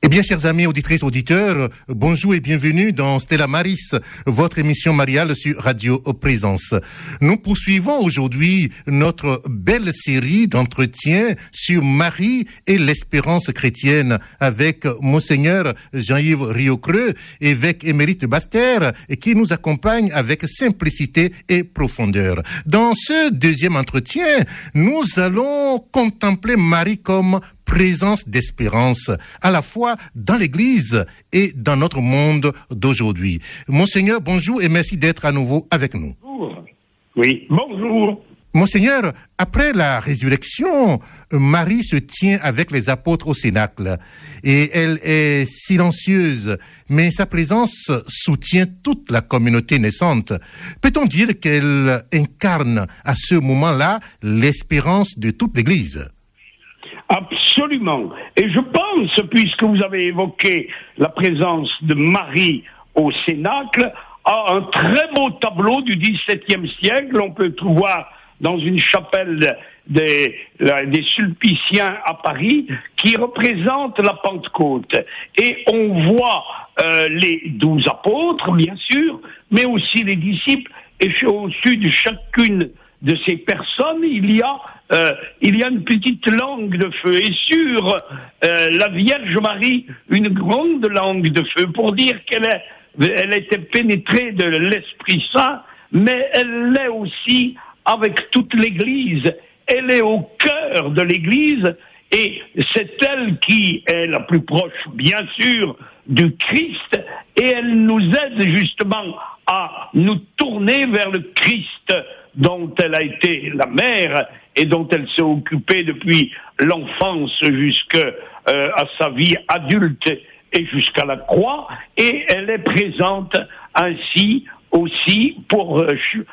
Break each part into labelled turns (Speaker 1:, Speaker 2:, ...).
Speaker 1: Eh bien, chers amis auditrices, auditeurs, bonjour et bienvenue dans Stella Maris, votre émission mariale sur Radio Présence. Nous poursuivons aujourd'hui notre belle série d'entretiens sur Marie et l'espérance chrétienne avec Monseigneur Jean-Yves Riocreux, évêque émérite de Basse-Terre, qui nous accompagne avec simplicité et profondeur. Dans ce deuxième entretien, nous allons contempler Marie comme présence d'espérance, à la fois dans l'Église et dans notre monde d'aujourd'hui. Monseigneur, bonjour et merci d'être à nouveau avec nous.
Speaker 2: Bonjour. Oui, bonjour.
Speaker 1: Monseigneur, après la résurrection, Marie se tient avec les apôtres au Cénacle et elle est silencieuse, mais sa présence soutient toute la communauté naissante. Peut-on dire qu'elle incarne à ce moment-là l'espérance de toute l'Église ?
Speaker 2: Absolument. Et je pense, puisque vous avez évoqué la présence de Marie au Cénacle, à un très beau tableau du XVIIe siècle. On peut voir dans une chapelle des Sulpiciens à Paris, qui représente la Pentecôte. Et on voit les 12 apôtres, bien sûr, mais aussi les disciples. Et au-dessus de chacune de ces personnes, il y a une petite langue de feu. Et sur la Vierge Marie, une grande langue de feu, pour dire qu'elle était pénétrée de l'Esprit Saint, mais elle l'est aussi avec toute l'Église. Elle est au cœur de l'Église, et c'est elle qui est la plus proche, bien sûr, du Christ, et elle nous aide justement à nous tourner vers le Christ, dont elle a été la mère et dont elle s'est occupée depuis l'enfance jusqu'à sa vie adulte et jusqu'à la croix, et elle est présente ainsi aussi pour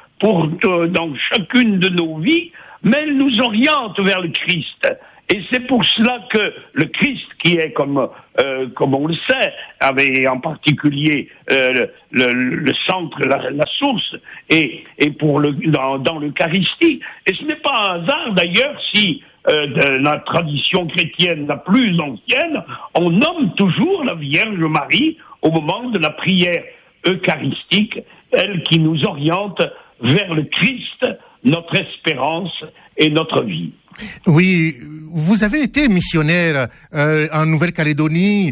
Speaker 2: dans chacune de nos vies, mais elle nous oriente vers le Christ. Et c'est pour cela que le Christ, qui est comme on le sait, avait en particulier le centre, la source, et dans l'Eucharistie. Et ce n'est pas un hasard d'ailleurs si de la tradition chrétienne la plus ancienne, on nomme toujours la Vierge Marie au moment de la prière eucharistique, elle qui nous oriente vers le Christ, notre espérance et notre vie.
Speaker 1: Oui, vous avez été missionnaire en Nouvelle-Calédonie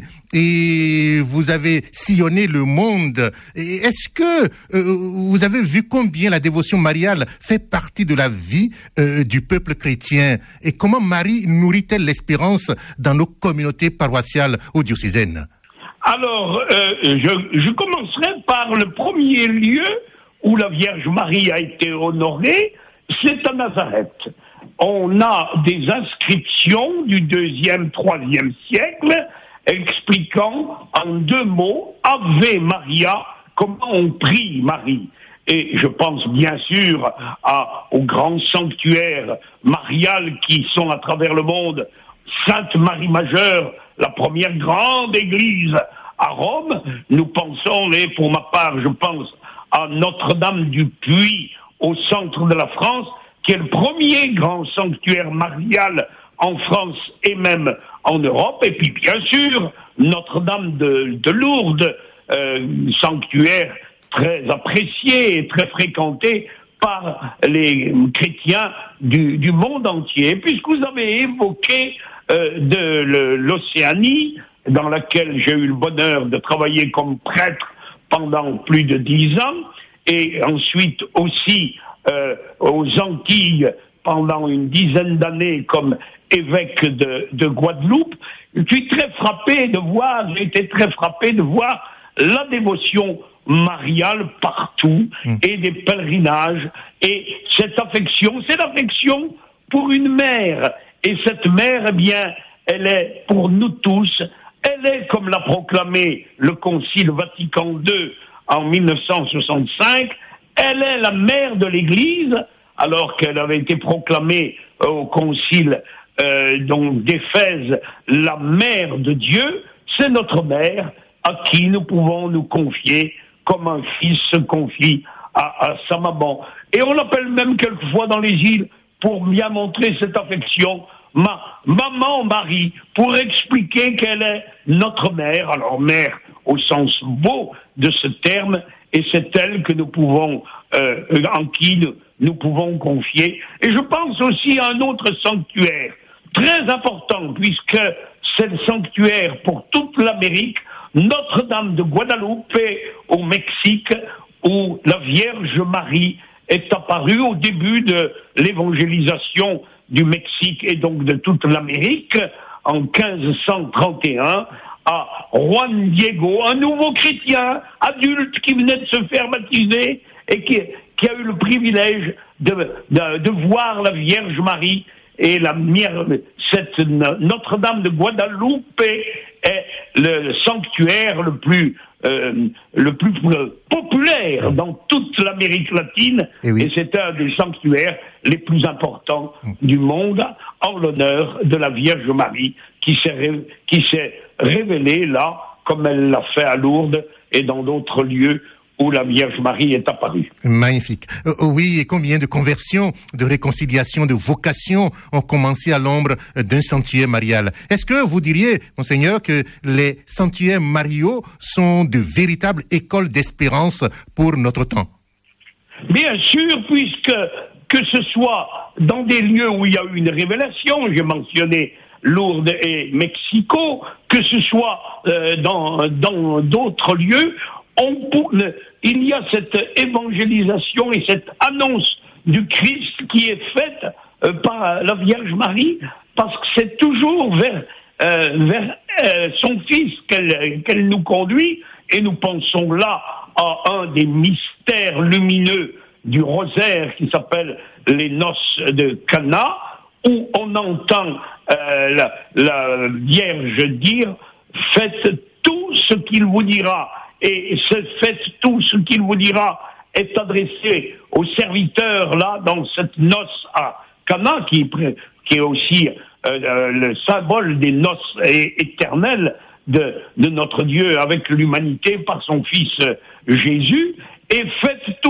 Speaker 1: et vous avez sillonné le monde. Est-ce que vous avez vu combien la dévotion mariale fait partie de la vie du peuple chrétien et comment Marie nourrit-elle l'espérance dans nos communautés paroissiales ou diocésaines ?
Speaker 2: Alors, je commencerai par le premier lieu où la Vierge Marie a été honorée, c'est à Nazareth. On a des inscriptions du 2e, 3e siècle expliquant en 2 mots Ave Maria, comment on prie Marie. Et je pense bien sûr aux grands sanctuaires mariales qui sont à travers le monde. Sainte Marie Majeure, la première grande église à Rome. Nous pensons, et pour ma part, je pense à Notre-Dame du Puy, au centre de la France, qui est le premier grand sanctuaire marial en France et même en Europe. Et puis, bien sûr, Notre-Dame de Lourdes, sanctuaire très apprécié et très fréquenté par les chrétiens du monde entier. Puisque vous avez évoqué de l'Océanie, dans laquelle j'ai eu le bonheur de travailler comme prêtre pendant plus de 10 ans, et ensuite aussi aux Antilles pendant une dizaine d'années comme évêque de Guadeloupe, j'ai été très frappé de voir la dévotion mariale partout et des pèlerinages et cette affection, c'est l'affection pour une mère. Et cette mère, eh bien, elle est pour nous tous, elle est, comme l'a proclamé le Concile Vatican II en 1965, elle est la mère de l'Église, alors qu'elle avait été proclamée au Concile d'Éphèse, la mère de Dieu. C'est notre mère à qui nous pouvons nous confier comme un fils se confie à sa maman. Et on l'appelle même quelquefois dans les îles, pour bien montrer cette affection, Maman Marie, pour expliquer qu'elle est notre mère, alors mère au sens beau de ce terme, et c'est elle que nous pouvons, en qui nous pouvons confier. Et je pense aussi à un autre sanctuaire, très important, puisque c'est le sanctuaire pour toute l'Amérique, Notre-Dame de Guadalupe au Mexique, où la Vierge Marie est apparue au début de l'évangélisation du Mexique et donc de toute l'Amérique en 1531 à Juan Diego, un nouveau chrétien adulte qui venait de se faire baptiser et qui a eu le privilège de voir la Vierge Marie. Et cette Notre-Dame de Guadalupe est le sanctuaire le plus populaire dans toute l'Amérique latine, et c'est un des sanctuaires les plus importants du monde en l'honneur de la Vierge Marie qui s'est révélée là, comme elle l'a fait à Lourdes et dans d'autres lieux où la Vierge Marie est apparue.
Speaker 1: Magnifique. Oui, et combien de conversions, de réconciliations, de vocations ont commencé à l'ombre d'un sanctuaire marial. Est-ce que vous diriez, Monseigneur, que les sanctuaires mariaux sont de véritables écoles d'espérance pour notre temps?
Speaker 2: Bien sûr, puisque que ce soit dans des lieux où il y a eu une révélation, j'ai mentionné Lourdes et Mexico, que ce soit dans d'autres lieux, il y a cette évangélisation et cette annonce du Christ qui est faite par la Vierge Marie, parce que c'est toujours vers son Fils qu'elle nous conduit, et nous pensons là à un des mystères lumineux du rosaire qui s'appelle les noces de Cana, où on entend la Vierge dire « Faites tout ce qu'il vous dira ». Et ce faites tout ce qu'il vous dira est adressé aux serviteurs là dans cette noce à Cana qui est aussi le symbole des noces éternelles de notre Dieu avec l'humanité par son Fils Jésus. Et faites tout